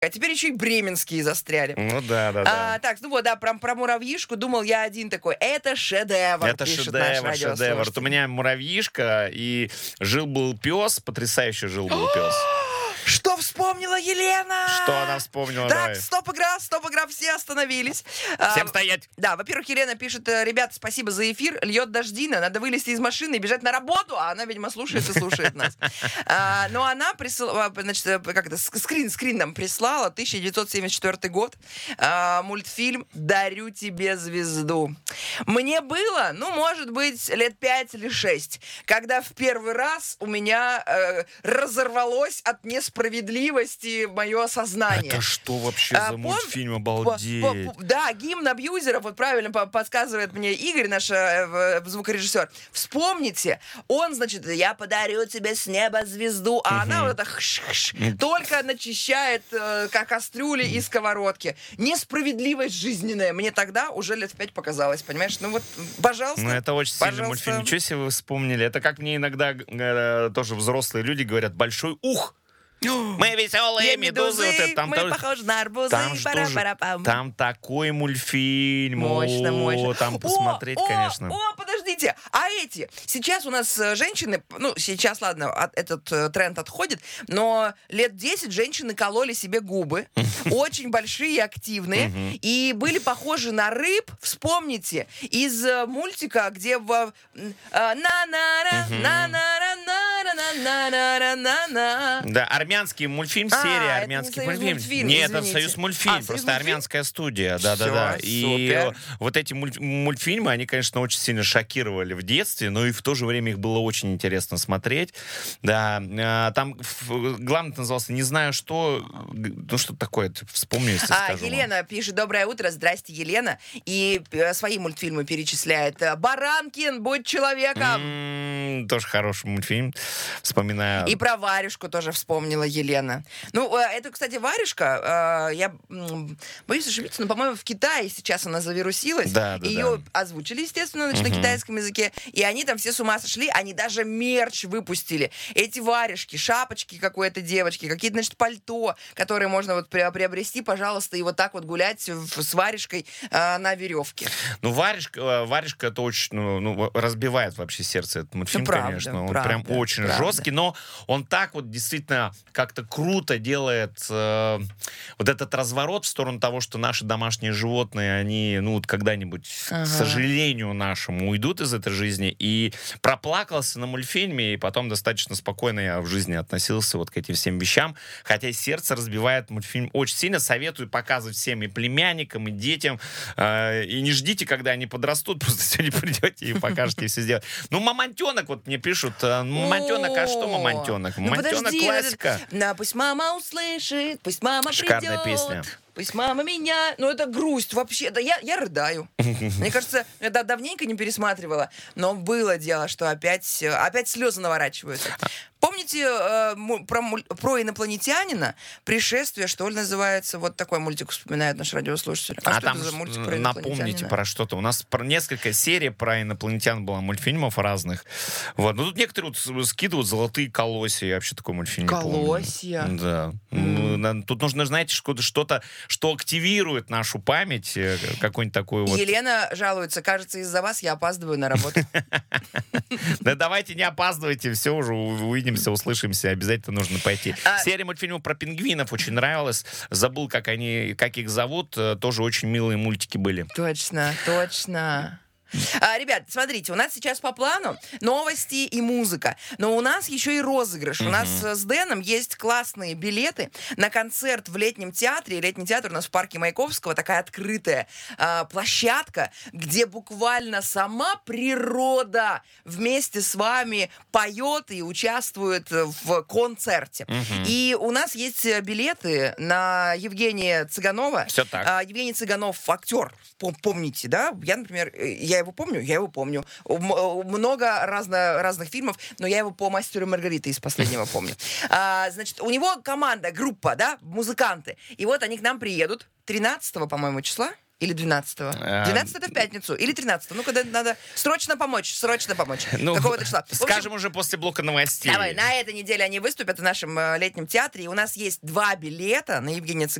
А теперь еще и бременские застряли. Ну да. Так, ну вот, да, про муравьишку думал я один такой. Это шедевр, Это пишет наш шедевр. Вот у радиослушатель. меня муравьишка, и жил-был пес, потрясающий жил-был пес. Что вспомнила Елена? Что она вспомнила? Так, Давай. стоп-игра, все остановились. Всем стоять! Да, во-первых, Елена пишет: ребята, спасибо за эфир, льет дождина, надо вылезти из машины и бежать на работу, а она, видимо, слушает нас. Но она присылала, значит, как это, скрин нам прислала, 1974 год, мультфильм «Дарю тебе звезду». Мне было, может быть, лет 5 или 6, когда в первый раз у меня разорвалось от несправедливости мое сознание. Это что вообще за мультфильм? Обалдеть. Да, гимн абьюзеров, вот правильно подсказывает мне Игорь, наш звукорежиссер. Вспомните, он, значит, я подарю тебе с неба звезду, а она вот это только начищает кастрюли и сковородки. Несправедливость жизненная. Мне тогда уже лет 5 показалось, понимаешь? Ну вот, пожалуйста. Ну это очень сильный мультфильм. Ничего себе вы вспомнили. Это как мне иногда тоже взрослые люди говорят: большой ух. Мы веселые медузы. Вот это, мы похожи на арбузы. Там такой мультфильм. Мощно. Там посмотреть, конечно. Подождите. А эти? Сейчас у нас женщины, сейчас, ладно, этот тренд отходит, но лет 10 женщины кололи себе губы. Очень большие, активные. И были похожи на рыб, вспомните, из мультика, где в... Да, армянский мультфильм, серия армянский мультфильм. Нет, это Союз мультфильм, просто армянская студия. Да. И вот эти мультфильмы, они, конечно, очень сильно шокировали в детстве, но и в то же время их было очень интересно смотреть. Да, там главное назывался «Не знаю что», что такое, вспомню, если скажу. Елена пишет: доброе утро, здрасте, Елена. И свои мультфильмы перечисляет. «Баранкин, будь человеком». Тоже хороший мультфильм. Вспоминаю. И про Варюшку тоже вспомнила Елена. Это, кстати, Варюшка, я боюсь ошибиться, но, по-моему, в Китае сейчас она завирусилась. Да. Ее озвучили, естественно, на китайском языке. И они там все с ума сошли. Они даже мерч выпустили. Эти варежки, шапочки какой-то девочки, какие-то, значит, пальто, которые можно вот приобрести, пожалуйста, и вот так вот гулять с варежкой на веревке. Варежка это очень, разбивает вообще сердце этот мультфильм, конечно. Он прям очень жесткий, но он так вот действительно как-то круто делает вот этот разворот в сторону того, что наши домашние животные, они, когда-нибудь, к сожалению нашему, уйдут из этой жизни. И проплакался на мультфильме, и потом достаточно спокойно я в жизни относился вот к этим всем вещам. Хотя сердце разбивает мультфильм очень сильно. Советую показывать всем, и племянникам, и детям. И не ждите, когда они подрастут, просто сегодня придете и покажете, и все сделать. Мамонтенок, вот мне пишут, Мамонтенок, а что Мамонтенок? Мамонтенок классика. Пусть мама услышит, пусть мама Шикарная придет. Песня. Пусть мама меня... это грусть вообще. Да я рыдаю. Мне кажется, я давненько не пересматривала. Но было дело, что опять слезы наворачиваются. Помните про инопланетянина? «Пришествие», что ли, называется? Вот такой мультик вспоминает наш радиослушатель. А что там это за мультик про инопланетянина? Напомните про что-то. У нас несколько серий про инопланетян было, мультфильмов разных. Вот. Тут некоторые скидывают «Золотые колосья». Я вообще такой мультфильм не помню. Колосья? Да. Тут нужно, знаете, что-то, что активирует нашу память. Какой-нибудь такой вот... Елена жалуется: кажется, из-за вас я опаздываю на работу. Да давайте не опаздывайте, все уже увидимся, услышимся, обязательно нужно пойти. Серия мультфильмов про пингвинов очень нравилась. Забыл, как их зовут. Тоже очень милые мультики были. Точно. Ребят, смотрите, у нас сейчас по плану новости и музыка, но у нас еще и розыгрыш. У нас с Дэном есть классные билеты на концерт в летнем театре. Летний театр у нас в парке Маяковского, такая открытая площадка, где буквально сама природа вместе с вами поет и участвует в концерте. И у нас есть билеты на Евгения Цыганова. Все так. Евгений Цыганов — актер, помните, да? Я, например, я его помню. Много разных фильмов, но я его по «Мастеру и Маргарите» из последнего помню. Значит, у него команда, группа, да, музыканты. И вот они к нам приедут 13-го, по-моему, числа. Или 12-го? 12 это в пятницу. Или 13-го. Ну, когда надо срочно помочь. Ну, какого-то числа. Скажем уже после блока новостей. Давай, на этой неделе они выступят в нашем летнем театре. И у нас есть 2 билета на Евгения